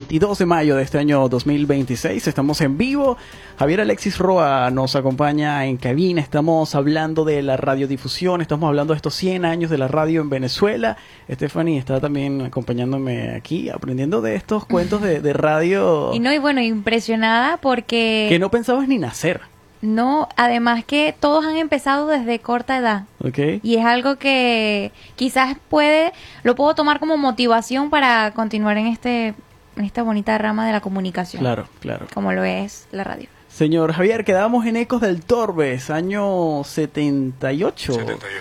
22 de mayo de este año 2026. Estamos en vivo. Javier Alexis Roa nos acompaña en cabina. Estamos hablando de la radiodifusión. Estamos hablando de estos 100 años de la radio en Venezuela. Stephanie está también acompañándome aquí, aprendiendo de estos cuentos de radio. Y bueno, impresionada porque... que no pensabas ni nacer. No, además que todos han empezado desde corta edad. Okay. Y es algo que quizás lo puedo tomar como motivación para continuar en esta bonita rama de la comunicación. Claro, claro. Como lo es la radio. Señor Javier, quedábamos en Ecos del Torbes, año 78.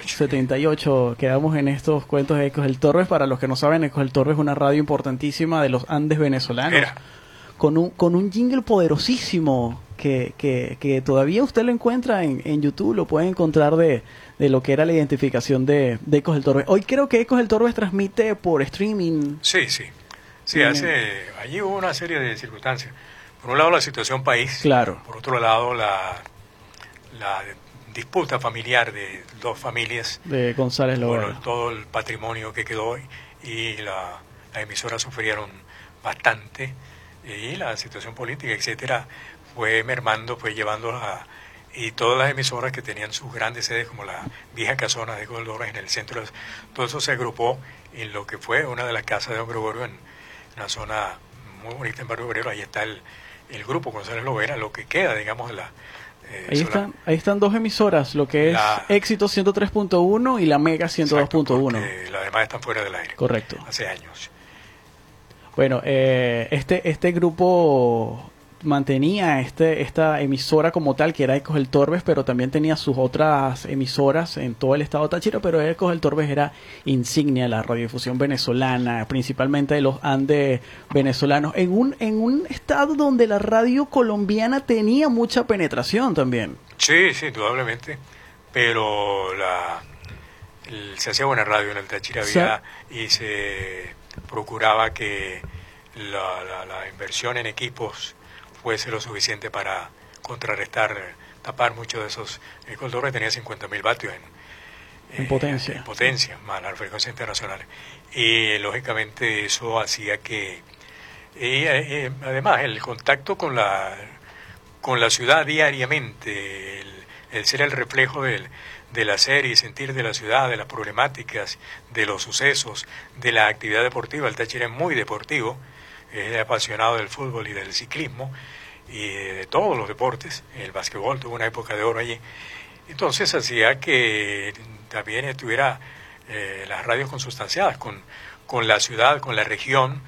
78. Quedamos en estos cuentos de Ecos del Torbes. Para los que no saben, Ecos del Torbes es una radio importantísima de los Andes venezolanos. Con un jingle poderosísimo que todavía usted lo encuentra en YouTube, lo puede encontrar de lo que era la identificación de Ecos del Torbes. Hoy creo que Ecos del Torbes transmite por streaming. Sí, allí hubo una serie de circunstancias. Por un lado la situación país, claro. Por otro lado la disputa familiar de dos familias. De González Lobera. Bueno, todo el patrimonio que quedó y las emisoras sufrieron bastante. Y la situación política, etcétera, fue mermando, fue llevando y todas las emisoras que tenían sus grandes sedes, como la vieja casona de Goldora en el centro, todo eso se agrupó en lo que fue una de las casas de Don Gregorio, en una zona muy bonita en Barrio Obrero. Ahí está el grupo González Lovera, lo que queda, digamos, ahí están dos emisoras, lo que es Éxito 103.1 y la Mega 102.1. Las demás están fuera del aire. Correcto. Hace años. Bueno, este grupo mantenía esta emisora como tal, que era Ecos del Torbes, pero también tenía sus otras emisoras en todo el estado Táchira, pero Ecos del Torbes era insignia de la radiodifusión venezolana, principalmente de los Andes venezolanos, en un estado donde la radio colombiana tenía mucha penetración también. Sí, indudablemente, pero se hacía buena radio en el Táchira, y se procuraba que la inversión en equipos fuese lo suficiente para tapar mucho de esos. El Goldora tenía 50.000 vatios en potencia. En potencia, más la frecuencia internacional. Y lógicamente eso hacía que... además, el contacto con la ciudad diariamente, el ser el reflejo del hacer y sentir de la ciudad, de las problemáticas, de los sucesos, de la actividad deportiva. El Táchira es muy deportivo, es apasionado del fútbol y del ciclismo y de todos los deportes. El básquetbol tuvo una época de oro allí. Entonces hacía que también estuviera las radios consustanciadas con la ciudad, con la región,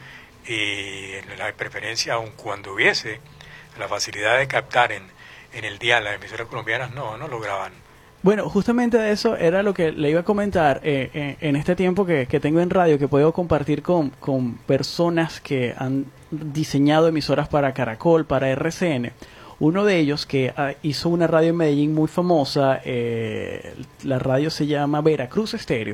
y la preferencia, aun cuando hubiese la facilidad de captar en el día las emisoras colombianas, no lograban. Bueno, justamente de eso era lo que le iba a comentar en este tiempo que tengo en radio, que puedo compartir con personas que han diseñado emisoras para Caracol, para RCN. Uno de ellos que hizo una radio en Medellín muy famosa, la radio se llama Veracruz Estéreo.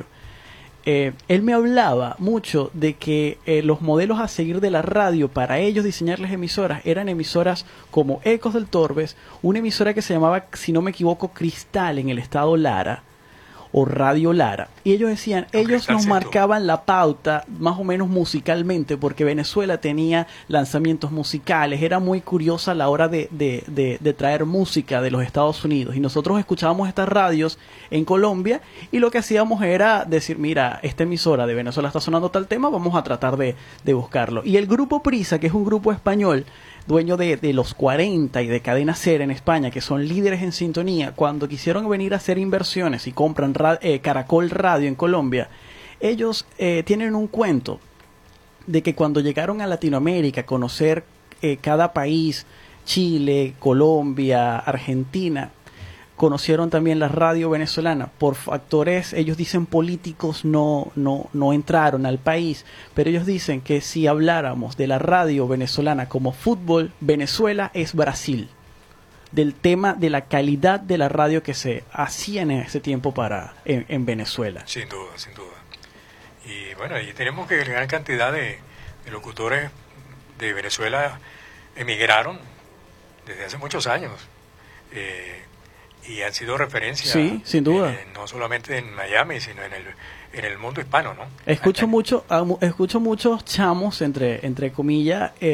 Él me hablaba mucho de que los modelos a seguir de la radio para ellos diseñar las emisoras eran emisoras como Ecos del Torbes, una emisora que se llamaba, si no me equivoco, Cristal en el estado Lara, o Radio Lara. Y ellos decían, ellos nos marcaban la pauta más o menos musicalmente, porque Venezuela tenía lanzamientos musicales, era muy curiosa a la hora de traer música de los Estados Unidos, y nosotros escuchábamos estas radios en Colombia y lo que hacíamos era decir, mira, esta emisora de Venezuela está sonando tal tema, vamos a tratar de buscarlo. Y el grupo Prisa, que es un grupo español dueño de los 40 y de Cadena Ser en España, que son líderes en sintonía, cuando quisieron venir a hacer inversiones y compran Caracol Radio en Colombia, ellos tienen un cuento de que cuando llegaron a Latinoamérica a conocer cada país, Chile, Colombia, Argentina, conocieron también la radio venezolana. Por factores, ellos dicen políticos, no entraron al país, pero ellos dicen que si habláramos de la radio venezolana como fútbol, Venezuela es Brasil, del tema de la calidad de la radio que se hacía en ese tiempo en Venezuela. Sin duda. Y bueno, y tenemos que gran cantidad de locutores de Venezuela emigraron desde hace muchos años. Y han sido referencia, sí, sin duda, no solamente en Miami, sino en el mundo hispano, ¿no? Escucho muchos chamos, entre comillas,